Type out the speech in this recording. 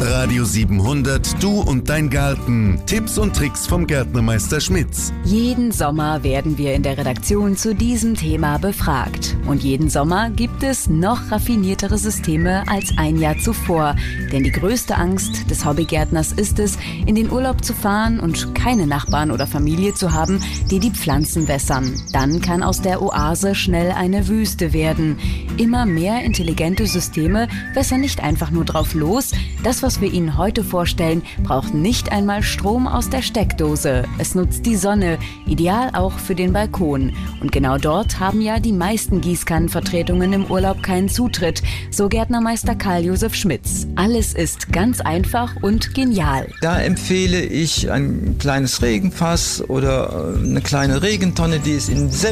Radio 700, du und dein Garten. Tipps und Tricks vom Gärtnermeister Schmitz. Jeden Sommer werden wir in der Redaktion zu diesem Thema befragt. Und jeden Sommer gibt es noch raffiniertere Systeme als ein Jahr zuvor. Denn die größte Angst des Hobbygärtners ist es, in den Urlaub zu fahren und keine Nachbarn oder Familie zu haben, die die Pflanzen wässern. Dann kann aus der Oase schnell eine Wüste werden. Immer mehr intelligente Systeme wässern nicht einfach nur drauf los. Das, was wir Ihnen heute vorstellen, braucht nicht einmal Strom aus der Steckdose. Es nutzt die Sonne, ideal auch für den Balkon. Und genau dort haben ja die meisten Gießkannenvertretungen im Urlaub keinen Zutritt, so Gärtnermeister Karl-Josef Schmitz. Alles ist ganz einfach und genial. Da empfehle ich ein kleines Regenfass oder eine kleine Regentonne, die ist in